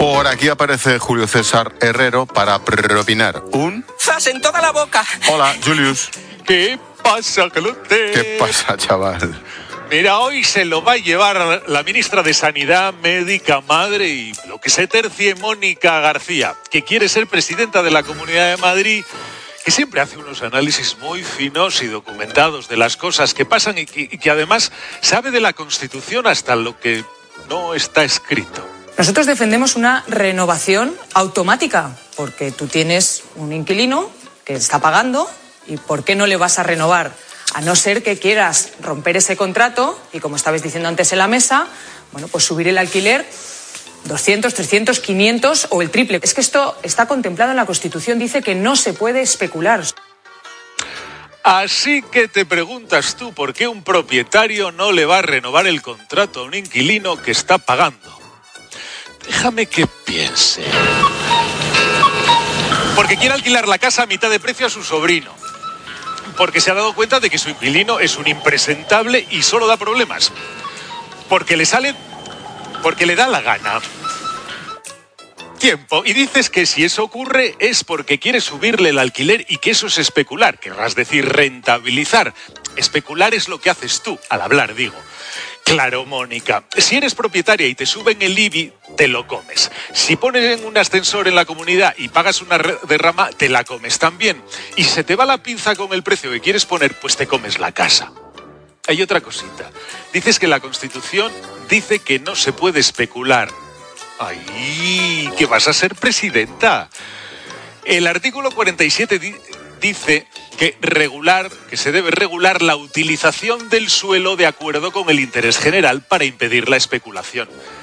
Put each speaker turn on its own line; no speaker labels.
Por aquí aparece Julio César Herrero para propinar un...
¡Zas en toda la boca!
Hola, Julius.
¿Qué pasa, Calote?
¿Qué pasa, chaval?
Mira, hoy se lo va a llevar la ministra de Sanidad, médica, madre y lo que se tercie, Mónica García, que quiere ser presidenta de la Comunidad de Madrid, que siempre hace unos análisis muy finos y documentados de las cosas que pasan y que además sabe de la Constitución hasta lo que no está escrito.
Nosotros defendemos una renovación automática, porque tú tienes un inquilino que está pagando y ¿por qué no le vas a renovar? A no ser que quieras romper ese contrato y, como estabais diciendo antes en la mesa, bueno, pues subir el alquiler 200, 300, 500 o el triple. Es que esto está contemplado en la Constitución, dice que no se puede especular.
Así que te preguntas tú por qué un propietario no le va a renovar el contrato a un inquilino que está pagando. Déjame que piense. Porque quiere alquilar la casa a mitad de precio a su sobrino. Porque se ha dado cuenta de que su inquilino es un impresentable y solo da problemas. Porque le da la gana. Tiempo. Y dices que si eso ocurre es porque quiere subirle el alquiler y que eso es especular. Querrás decir rentabilizar. Especular es lo que haces tú, al hablar, digo. Claro, Mónica, si eres propietaria y te suben el IBI, te lo comes. Si pones en un ascensor en la comunidad y pagas una derrama, te la comes también. Y si se te va la pinza con el precio que quieres poner, pues te comes la casa. Hay otra cosita. Dices que la Constitución dice que no se puede especular. ¡Ay! ¡Que vas a ser presidenta! El artículo 47 dice que se debe regular la utilización del suelo de acuerdo con el interés general para impedir la especulación.